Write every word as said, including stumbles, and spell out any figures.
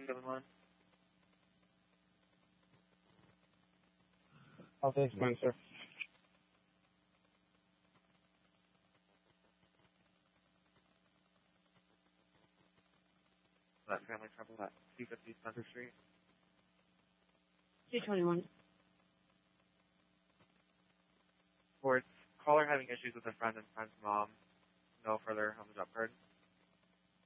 seven one. I'll take mine, sir. That family trouble at two fifty Spencer Street. two twenty-one. Reports caller having issues with a friend and friend's mom. No further on the job heard.